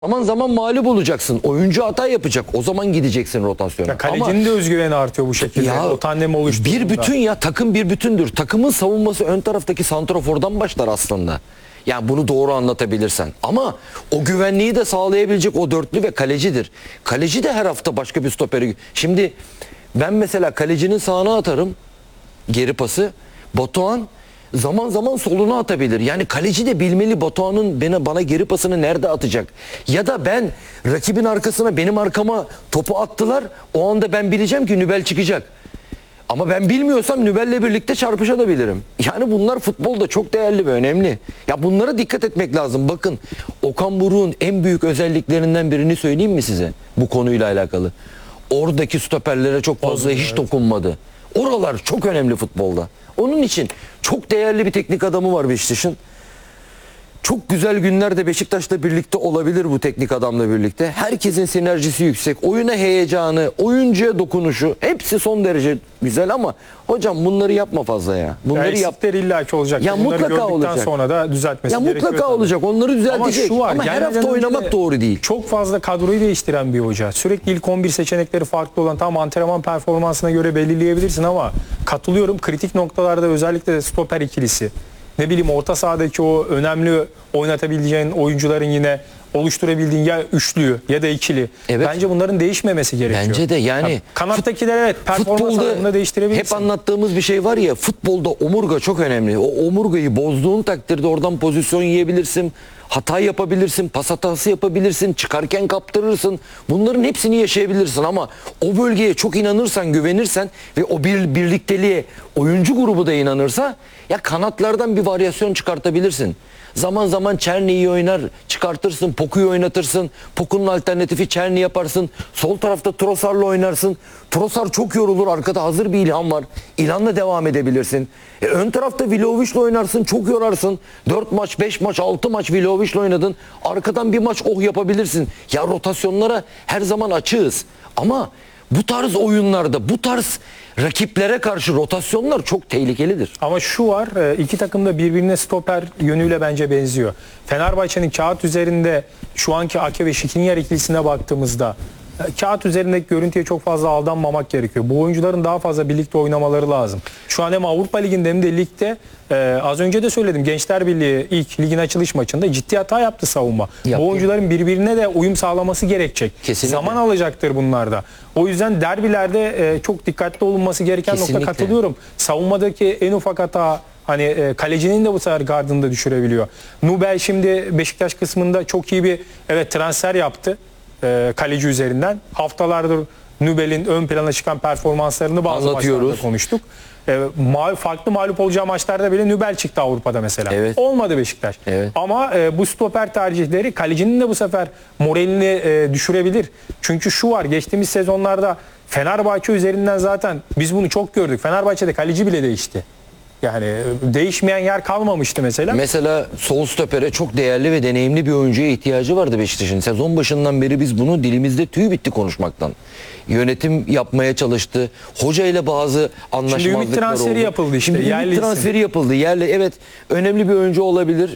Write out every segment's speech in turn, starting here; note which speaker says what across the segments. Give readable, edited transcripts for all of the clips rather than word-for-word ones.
Speaker 1: Zaman zaman mağlup olacaksın. Oyuncu hata yapacak. O zaman gideceksin rotasyona.
Speaker 2: Ya kalecinin de özgüveni artıyor bu şekilde.
Speaker 1: Ya,
Speaker 2: o tandemi oluşturduğunda.
Speaker 1: bir bütün ya, takım bir bütündür. Takımın savunması ön taraftaki santrafordan başlar aslında. Yani bunu doğru anlatabilirsen. Ama o güvenliği de sağlayabilecek o dörtlü ve kalecidir. Kaleci de her hafta başka bir stoperi. Şimdi ben mesela kalecinin sağına atarım geri pası. Batuhan zaman zaman soluna atabilir. Yani kaleci de bilmeli Batuhan'ın bana geri pasını nerede atacak. Ya da ben rakibin arkasına, benim arkama topu attılar. O anda ben bileceğim ki Nübel çıkacak. Ama ben bilmiyorsam Nübel'le birlikte çarpışabilirim. Yani bunlar futbolda çok değerli ve önemli. Ya bunlara dikkat etmek lazım. Bakın, Okan Buruk'un en büyük özelliklerinden birini söyleyeyim mi size bu konuyla alakalı? Oradaki stoperlere çok fazla hiç dokunmadı. Oralar çok önemli futbolda. Onun için çok değerli bir teknik adamı var Beşiktaş'ın. Çok güzel günlerde Beşiktaş'la birlikte olabilir bu teknik adamla birlikte. Herkesin sinerjisi yüksek. Oyuna heyecanı, oyuncuya dokunuşu hepsi son derece güzel ama hocam bunları yapma fazla ya. Bunları yap.
Speaker 2: illaki olacak.
Speaker 1: Ya
Speaker 2: bunları
Speaker 1: mutlaka olacak.
Speaker 2: Sonra da düzeltmesi gerekiyor.
Speaker 1: Mutlaka olacak. Onları düzeltecek. Ama her hafta oynamak doğru değil.
Speaker 2: Çok fazla kadroyu değiştiren bir hoca. Sürekli ilk 11 seçenekleri farklı olan, tam antrenman performansına göre belirleyebilirsin ama katılıyorum, kritik noktalarda özellikle de stoper ikilisi. Ne bileyim, orta sahadaki o önemli oynatabileceğin oyuncuların yine oluşturabildiğin ya üçlü ya da ikili. Evet. Bence bunların değişmemesi gerekiyor.
Speaker 1: Bence de yani.
Speaker 2: Kanattakiler evet performans alanında değiştirebilirsin.
Speaker 1: Hep anlattığımız bir şey var ya, futbolda omurga çok önemli. O omurgayı bozduğun takdirde oradan pozisyon yiyebilirsin. Hata yapabilirsin, pas hatası yapabilirsin, çıkarken kaptırırsın. Bunların hepsini yaşayabilirsin ama o bölgeye çok inanırsan, güvenirsen ve o birlikteliğe oyuncu grubu da inanırsa ya kanatlardan bir varyasyon çıkartabilirsin. Zaman zaman Çerni'yi oynar, çıkartırsın, Poku'yu oynatırsın. Poku'nun alternatifi Çerni yaparsın. Sol tarafta Trossard'la oynarsın. Trossard çok yorulur, arkada hazır bir İlhan var. İlhan'la devam edebilirsin. Ön tarafta Vlahovic'le oynarsın, çok yorarsın. 4 maç, 5 maç, 6 maç Vlahovic'le oynadın. Arkadan bir maç yapabilirsin. Ya rotasyonlara her zaman açığız. Ama bu tarz oyunlarda, bu tarz rakiplere karşı rotasyonlar çok tehlikelidir.
Speaker 2: Ama şu var, iki takım da birbirine stoper yönüyle bence benziyor. Fenerbahçe'nin kağıt üzerinde şu anki Ake ve Şikrinyar ikilisine baktığımızda kağıt üzerindeki görüntüye çok fazla aldanmamak gerekiyor. Bu oyuncuların daha fazla birlikte oynamaları lazım. Şu an hem Avrupa Ligi'nde hem de ligde az önce de söyledim, Gençler Birliği ilk ligin açılış maçında ciddi hata yaptı savunma. Bu oyuncuların birbirine de uyum sağlaması gerekecek.
Speaker 1: Kesinlikle.
Speaker 2: Zaman alacaktır bunlarda. O yüzden derbilerde çok dikkatli olunması gereken nokta, katılıyorum. Savunmadaki en ufak hata kalecinin de bu sefer gardını da düşürebiliyor. Nubel şimdi Beşiktaş kısmında çok iyi bir transfer yaptı. Kaleci üzerinden. Haftalardır Nubel'in ön plana çıkan performanslarını bazı maçlarda konuştuk. Farklı mağlup olacağı maçlarda bile Nubel çıktı Avrupa'da mesela.
Speaker 1: Evet.
Speaker 2: Olmadı Beşiktaş. Evet. Ama bu stoper tercihleri kalecinin de bu sefer moralini düşürebilir. Çünkü şu var, geçtiğimiz sezonlarda Fenerbahçe üzerinden zaten biz bunu çok gördük. Fenerbahçe'de kaleci bile değişti. Yani değişmeyen yer kalmamıştı mesela.
Speaker 1: Mesela sol stopere çok değerli ve deneyimli bir oyuncuya ihtiyacı vardı Beşiktaş'ın. Sezon başından beri biz bunu dilimizde tüy bitti konuşmaktan. Yönetim yapmaya çalıştı. Hoca ile bazı anlaşmazlıklar oldu.
Speaker 2: Şimdi ümit transferi yapıldı işte.
Speaker 1: Şimdi ümit transferi yapıldı. Yerli, evet, önemli bir oyuncu olabilir.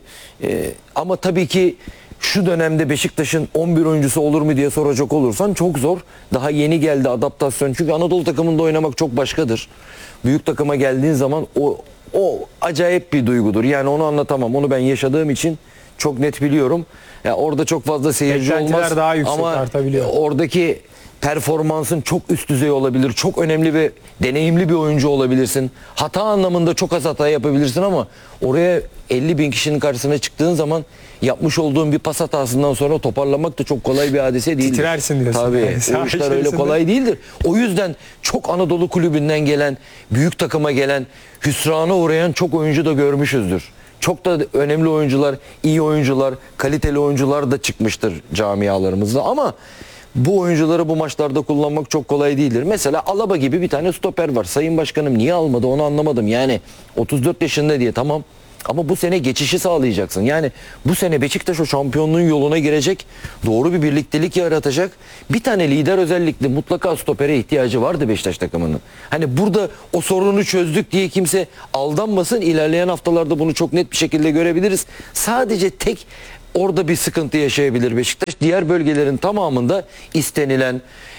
Speaker 1: Ama tabii ki şu dönemde Beşiktaş'ın 11 oyuncusu olur mu diye soracak olursan çok zor. Daha yeni geldi adaptasyon. Çünkü Anadolu takımında oynamak çok başkadır. Büyük takıma geldiğin zaman o acayip bir duygudur. Yani onu anlatamam. Onu ben yaşadığım için çok net biliyorum. Ya orada çok fazla seyirci olmaz
Speaker 2: daha yüksek
Speaker 1: ama
Speaker 2: artabiliyor.
Speaker 1: Oradaki performansın çok üst düzey olabilir. Çok önemli ve deneyimli bir oyuncu olabilirsin. Hata anlamında çok az hata yapabilirsin ama oraya 50 bin kişinin karşısına çıktığın zaman yapmış olduğun bir pas hatasından sonra toparlamak da çok kolay bir hadise değil.
Speaker 2: Titrersin diyorsun.
Speaker 1: Tabii.
Speaker 2: Yani
Speaker 1: O işler öyle kolay değildir. O yüzden çok Anadolu kulübünden gelen, büyük takıma gelen, hüsrana uğrayan çok oyuncu da görmüşüzdür. Çok da önemli oyuncular, iyi oyuncular, kaliteli oyuncular da çıkmıştır camialarımızda ama bu oyuncuları bu maçlarda kullanmak çok kolay değildir. Mesela Alaba gibi bir tane stoper var. Sayın Başkanım niye almadı onu anlamadım. Yani 34 yaşında diye tamam. Ama bu sene geçişi sağlayacaksın. Yani bu sene Beşiktaş o şampiyonluğun yoluna girecek. Doğru bir birliktelik yaratacak. Bir tane lider özellikle mutlaka stopere ihtiyacı vardı Beşiktaş takımının. Hani burada o sorunu çözdük diye kimse aldanmasın. İlerleyen haftalarda bunu çok net bir şekilde görebiliriz. Sadece tek Orada bir sıkıntı yaşayabilir Beşiktaş. Diğer bölgelerin tamamında istenilen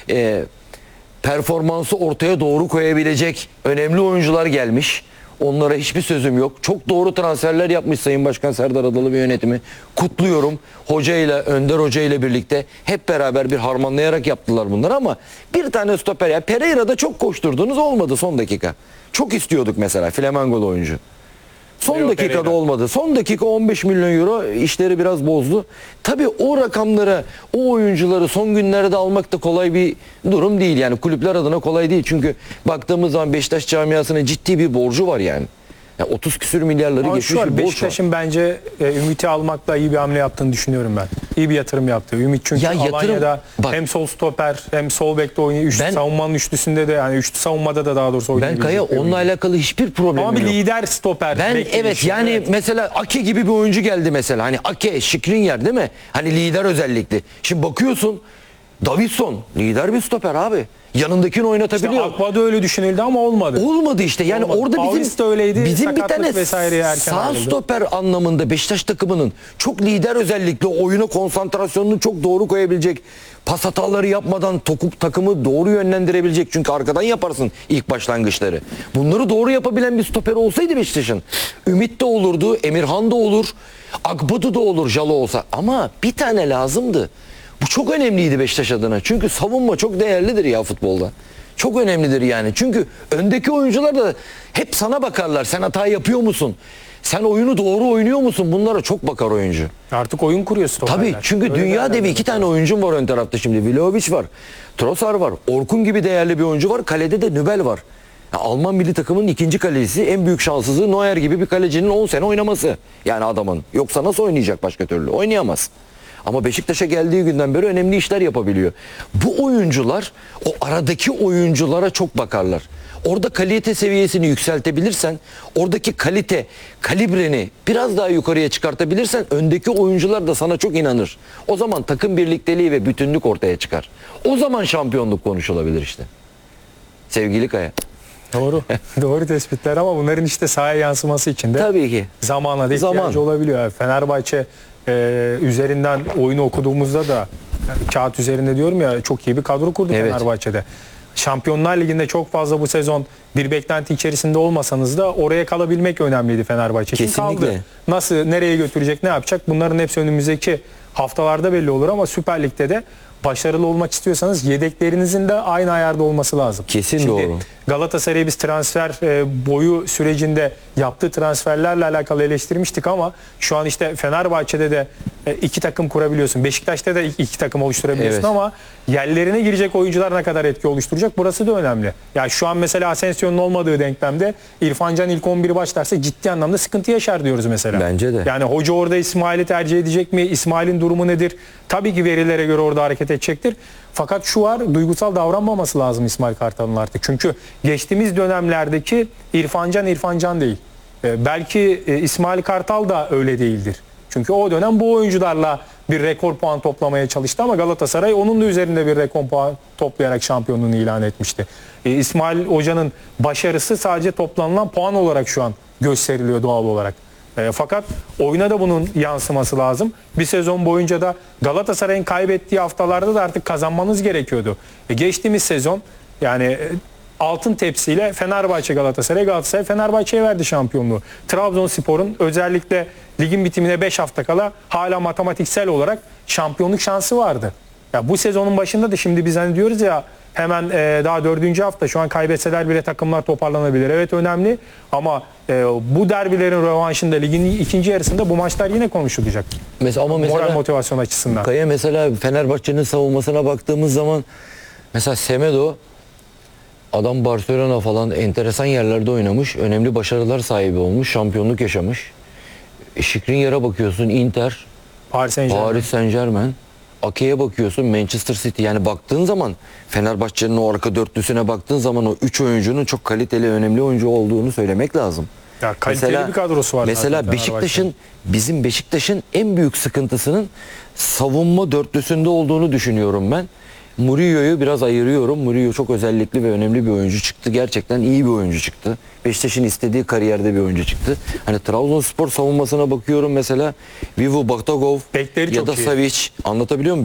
Speaker 1: performansı ortaya doğru koyabilecek önemli oyuncular gelmiş. Onlara hiçbir sözüm yok. Çok doğru transferler yapmış Sayın Başkan Serdar Adalı ve yönetimi. Kutluyorum. Önder Hoca ile birlikte hep beraber bir harmanlayarak yaptılar bunları ama bir tane stoper. Ya Pereira'da çok koşturdunuz, olmadı son dakika. Çok istiyorduk mesela Flamengolu oyuncu. Son
Speaker 2: Leo
Speaker 1: dakikada
Speaker 2: Pereira.
Speaker 1: olmadı. Son dakika 15 milyon euro işleri biraz bozdu. Tabii o rakamlara, o oyuncuları son günlerde almak da kolay bir durum değil. Yani kulüpler adına kolay değil. Çünkü baktığımız zaman Beşiktaş camiasının ciddi bir borcu var yani. Yani 30 küsür milyarları
Speaker 2: Ama
Speaker 1: geçmiş
Speaker 2: şu var,
Speaker 1: bir borç var.
Speaker 2: Beşiktaş'ın bence Ümit'i almakla iyi bir hamle yaptığını düşünüyorum ben. İyi bir yatırım yaptı. Ümit çünkü
Speaker 1: Ya yatırım-
Speaker 2: Alanya'da
Speaker 1: bak-
Speaker 2: hem sol stoper hem sol bekte oynuyor.
Speaker 1: Ben-
Speaker 2: Savunmanın üçlüsünde de, yani üçlü savunmada da daha doğrusu
Speaker 1: Ben
Speaker 2: oynayabilecek
Speaker 1: Kaya
Speaker 2: bir oyuncu.
Speaker 1: onunla alakalı hiçbir problemim
Speaker 2: Ama bir
Speaker 1: yok.
Speaker 2: lider stoper.
Speaker 1: Ben
Speaker 2: beklediği
Speaker 1: evet
Speaker 2: şey.
Speaker 1: yani
Speaker 2: Evet.
Speaker 1: mesela Ake gibi bir oyuncu geldi mesela. Hani Ake, Skriniar değil mi? Hani lider özellikli. Şimdi bakıyorsun Davinson lider bir stoper abi. Yanındakini oynatabiliyor.
Speaker 2: Akba'da öyle düşünüldü ama olmadı.
Speaker 1: Olmadı işte. Yani
Speaker 2: Olmadı.
Speaker 1: orada
Speaker 2: Paulista öyleydi,
Speaker 1: bizim bir
Speaker 2: sakatlık
Speaker 1: tane
Speaker 2: vesaireye erken
Speaker 1: sağ
Speaker 2: ayrıldı.
Speaker 1: stoper anlamında Beşiktaş takımının çok lider özellikle oyuna konsantrasyonunu çok doğru koyabilecek, pas hataları yapmadan takımı doğru yönlendirebilecek, çünkü arkadan yaparsın ilk başlangıçları. Bunları doğru yapabilen bir stoper olsaydı Beşiktaş'ın, Ümit de olurdu, Emirhan da olur, Akbatu da olur Jalo olsa, ama bir tane lazımdı. Bu çok önemliydi Beşiktaş adına. Çünkü savunma çok değerlidir ya futbolda. Çok önemlidir yani. Çünkü öndeki oyuncular da hep sana bakarlar. Sen hata yapıyor musun? Sen oyunu doğru oynuyor musun? Bunlara çok bakar oyuncu.
Speaker 2: Artık oyun kuruyor stoperler.
Speaker 1: Tabii, çünkü
Speaker 2: Öyle
Speaker 1: dünya
Speaker 2: derler
Speaker 1: devi iki
Speaker 2: zaten.
Speaker 1: tane oyuncum var ön tarafta şimdi. Vlahovic var, Trossard var, Orkun gibi değerli bir oyuncu var. Kalede de Nübel var. Ya Alman milli takımının ikinci kalecisi, en büyük şanssızlığı Neuer gibi bir kalecinin 10 sene oynaması. Yani adamın. Yoksa nasıl oynayacak başka türlü? Oynayamaz. Ama Beşiktaş'a geldiği günden beri önemli işler yapabiliyor. Bu oyuncular o aradaki oyunculara çok bakarlar. Orada kalite seviyesini yükseltebilirsen, oradaki kalibreni biraz daha yukarıya çıkartabilirsen öndeki oyuncular da sana çok inanır. O zaman takım birlikteliği ve bütünlük ortaya çıkar. O zaman şampiyonluk konuşulabilir işte. Sevgili Kaya.
Speaker 2: Doğru. Doğru tespitler ama bunların işte sahaya yansıması için de
Speaker 1: Tabii ki.
Speaker 2: zamana da ihtiyacı olabiliyor. Yani Fenerbahçe üzerinden oyunu okuduğumuzda da, yani kağıt üzerinde diyorum ya, çok iyi bir kadro kurdu
Speaker 1: Evet.
Speaker 2: Fenerbahçe'de. Şampiyonlar Ligi'nde çok fazla bu sezon bir beklenti içerisinde olmasanız da oraya kalabilmek önemliydi Fenerbahçe için.
Speaker 1: Kesinlikle.
Speaker 2: Kaldı. Nasıl, nereye götürecek, ne yapacak? Bunların hepsi önümüzdeki haftalarda belli olur ama Süper Lig'de de başarılı olmak istiyorsanız yedeklerinizin de aynı ayarda olması lazım.
Speaker 1: Kesin
Speaker 2: Şimdi
Speaker 1: doğru.
Speaker 2: Galatasaray'ı biz transfer boyu sürecinde yaptığı transferlerle alakalı eleştirmiştik ama şu an işte Fenerbahçe'de de iki takım kurabiliyorsun. Beşiktaş'ta da iki takım oluşturabiliyorsun
Speaker 1: Evet.
Speaker 2: ama yerlerine girecek oyuncular ne kadar etki oluşturacak, burası da önemli. Yani şu an mesela Asensio'nun olmadığı denklemde İrfan Can ilk 11'i başlarsa ciddi anlamda sıkıntı yaşar diyoruz mesela.
Speaker 1: Bence de.
Speaker 2: Yani hoca orada İsmail'i tercih edecek mi? İsmail'in durumu nedir? Tabii ki verilere göre orada hareket edecektir. Fakat şu var, duygusal davranmaması lazım İsmail Kartal'ın artık. Çünkü geçtiğimiz dönemlerdeki İrfan Can değil. Belki İsmail Kartal da öyle değildir. Çünkü o dönem bu oyuncularla bir rekor puan toplamaya çalıştı ama Galatasaray onun da üzerinde bir rekor puan toplayarak şampiyonluğunu ilan etmişti. İsmail Hoca'nın başarısı sadece toplanılan puan olarak şu an gösteriliyor doğal olarak. Fakat oyuna da bunun yansıması lazım. Bir sezon boyunca da Galatasaray'ın kaybettiği haftalarda da artık kazanmanız gerekiyordu. Geçtiğimiz sezon yani altın tepsiyle Galatasaray Fenerbahçe'ye verdi şampiyonluğu. Trabzonspor'un özellikle ligin bitimine 5 hafta kala hala matematiksel olarak şampiyonluk şansı vardı. Ya bu sezonun başında da şimdi biz hani diyoruz ya, hemen daha 4. hafta, şu an kaybetseler bile takımlar toparlanabilir. Evet, önemli ama bu derbilerin rövanşında ligin ikinci yarısında bu maçlar yine konuşulacak.
Speaker 1: Ama
Speaker 2: Moral motivasyon açısından.
Speaker 1: Kaya, mesela Fenerbahçe'nin savunmasına baktığımız zaman mesela Semedo, adam Barcelona falan enteresan yerlerde oynamış. Önemli başarılar sahibi olmuş. Şampiyonluk yaşamış. Skriniar'a bakıyorsun Inter,
Speaker 2: Paris Saint-Germain.
Speaker 1: Ake'ye bakıyorsun Manchester City. Yani baktığın zaman Fenerbahçe'nin o arka dörtlüsüne baktığın zaman o 3 oyuncunun çok kaliteli, önemli oyuncu olduğunu söylemek lazım.
Speaker 2: Ya kaliteli bir kadrosu var.
Speaker 1: Mesela
Speaker 2: zaten
Speaker 1: bizim Beşiktaş'ın en büyük sıkıntısının savunma dörtlüsünde olduğunu düşünüyorum ben. Murillo'yu biraz ayırıyorum. Murillo çok özellikli ve önemli bir oyuncu çıktı. Gerçekten iyi bir oyuncu çıktı. Beşiktaş'ın istediği kariyerde bir oyuncu çıktı. Hani Trabzonspor savunmasına bakıyorum mesela. Vivo Batagov
Speaker 2: Bekleri
Speaker 1: ya
Speaker 2: çok
Speaker 1: da
Speaker 2: iyi.
Speaker 1: Savic, anlatabiliyor muyum?